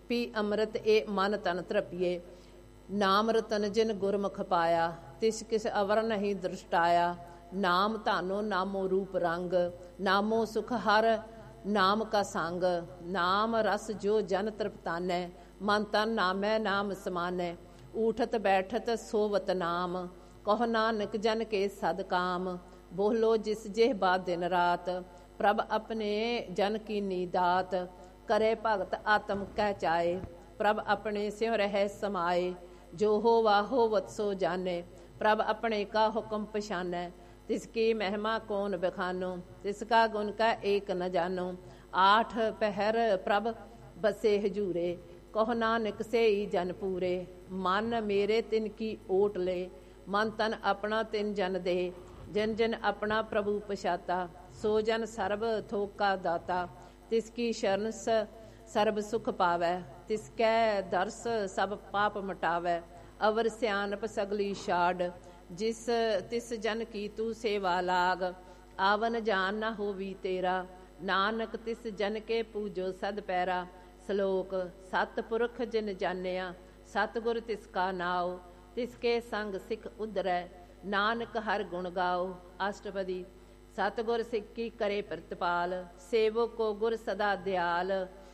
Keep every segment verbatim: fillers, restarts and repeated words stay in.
ਪੀ ਅੰਮ੍ਰਿਤ ਏ ਮਨ ਤਨ ਤ੍ਰਪੀਏ। ਨਾਮ ਰਤਨ ਜਿਨ ਗੁਰਮੁਖ ਪਾਇਆ, ਤਿਸ ਕਿਸ ਅਵਰ ਨਹੀਂ ਦ੍ਰਿਸ਼ਟਾਇਆ। ਨਾਮ ਧਾਨੋ ਨਾਮੋ ਰੂਪ ਰੰਗ, ਨਾਮੋ ਸੁਖ ਹਰ ਨਾਮ ਕਾ ਸੰਗ। ਨਾਮ ਰਸ ਜੋ ਜਨ ਤ੍ਰਿਪਤਾਨੈ, ਮਨ ਤਨ ਨਾਮੈ ਨਾਮ ਸਮਾਨੈ। ਊਠਤ ਬੈਠਤ ਸੋਵਤ ਨਾਮ, ਕਹੋ ਨਾਨਕ ਜਨ ਕੇ ਸਦ ਕਾਮ। ਬੋਲੋ ਜਿਸ ਜਿਹ ਬਾਤ ਦਿਨ ਰਾਤ, ਪ੍ਰਭ ਆਪਣੇ ਜਨ ਕੀ ਨੀਦਾਤ। करे भगत आत्म कह चाहे, प्रभ अपने स्यों रह समाए। जो हो वाहो वत्सो जाने, प्रभ अपने का हुक्म पछानै। तिसकी महिमा कौन बखानो, तिसका गुण का एक न जानो। आठ पहर प्रभ बसे हजूरे, कहो नानक से ही जन पूरे। मन मेरे तिन की ओट ले, मन तन अपना तिन जन दे। जन जन अपना प्रभु पछाता, सो जन सर्ब थोक का दाता। तिसकी शरण सर्ब सुख पावै, तिसकै दर्श सब पाप मटावै। अवर सियानप सगली छाड़, जिस तिस जन की तू सेवा लाग। आवन जान न होवी तेरा, नानक तिस जन के पूजो सद पैरा। श्लोक सतपुरख जिन जानिया, सतगुर तिसका नाव। तिसके संग सिख उधरै, नानक हर गुण गाओ। अष्टपदी सतगुर सिख की करे प्रतिपाल, सेवक को गुर सदा दयाल।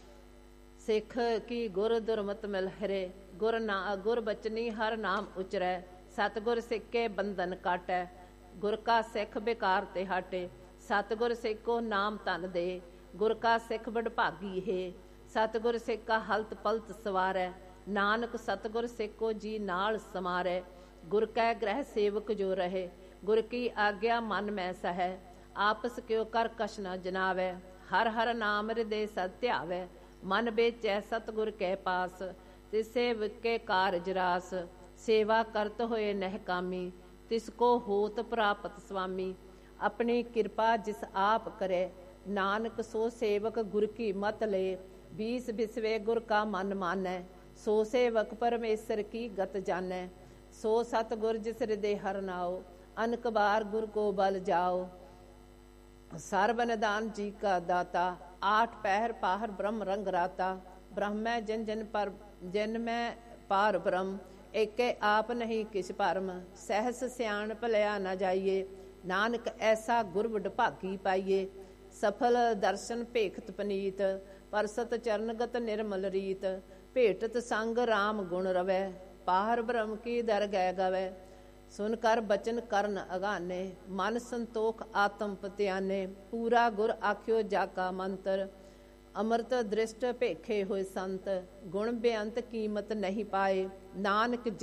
सिख की गुर दुरमत मिल हरे, गुर ना गुर बचनी हर नाम उचरै। सतगुर सिख के बंधन काटै, गुर का सिख बेकार ते हटे। सतगुर सिख को नाम धन दे, गुर का सिख बड़भागी है। सतगुर सिख का हलत पलत सवारै, नानक सतगुर सिख को जी नाल समारै। गुर कै ग्रह सेवक जो रहे, गुर की आज्ञा मन में सहै। आपस क्यों कर कछ न जनावै, हर हर नाम हृदय सद ध्यावै। मन बेचै सतगुर कै पास, तिसे विके कारज रास। सेवा करत होए नह कामी, तिसको होत प्राप्त स्वामी। अपनी कृपा जिस आप करे, नानक सो सेवक गुर की मत ले। बीस बिसवे गुर का मन मानै, सो सेवक परमेश्वर की गत जानै। सो सतगुर जिस हृदय हर नाओ, अनक बार गुर को बल जाओ। सर्व निदान जी का दाता, आठ पहर पाहर ब्रह्म रंग राता। ब्रह्म जिन जिन पर जिन में पार ब्रह्म, एके आप नहीं किस परम। सहस सियाण भलिया न जाइए, नानक ऐसा गुर वडभागी पाइए। सफल दर्शन भेखत पनीत, परसत चरणगत निर्मल रीत। भेटत संग राम गुण रवै, पाहर ब्रह्म की दर गै गवै। सुन कर बचन करन अगाने, मन संतोख आत्म पत्याने। पूरा गुर आख्यो जाका मंत्र, अमृत दृष्ट भेखे होए संत। गुण बेअंत कीमत नहीं पाए, नानक